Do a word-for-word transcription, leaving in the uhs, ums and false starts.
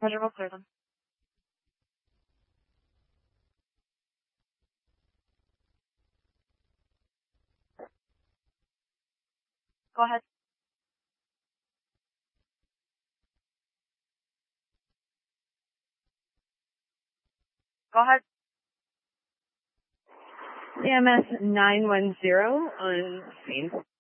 Roger, we'll clear them. Go ahead. Go ahead. E M S nine one zero on scene.